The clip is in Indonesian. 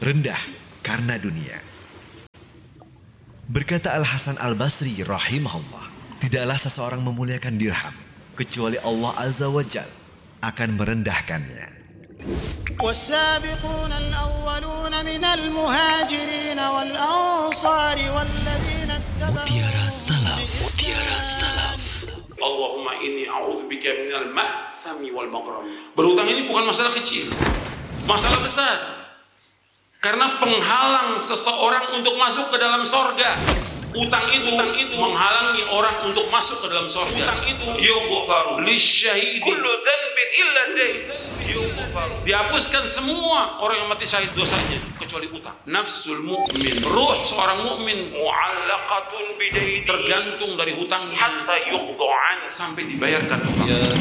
rendah karena dunia. Berkata Al-Hasan Al-Basri rahimahullah, tidaklah seseorang memuliakan dirham kecuali Allah Azza wa Jalla akan merendahkannya. والسابقون الأولون من المهاجرين والأنصار والذين اتبعوا Mutiara Salaf. Allahumma inni a'udzubika minal ma'thami wal maghram. Berhutang ini bukan masalah kecil, masalah besar. Karena penghalang seseorang untuk masuk ke dalam sorga. Utang itu menghalangi orang untuk masuk ke dalam sorga. Utang itu yughfaru lisyahidi kullu dhanbin illa dayn. Dihapuskan semua orang yang mati syahid dosanya kecuali utang. Nafsul mu'min, ruh seorang mukmin mu'allaqatun bidaini, tergantung dari hutangnya hatta yuqda'an, sampai dibayarkan. Ya